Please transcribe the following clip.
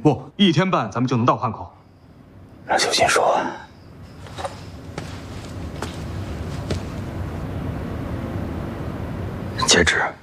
不，1天半咱们就能到汉口。 让九斤说。截止。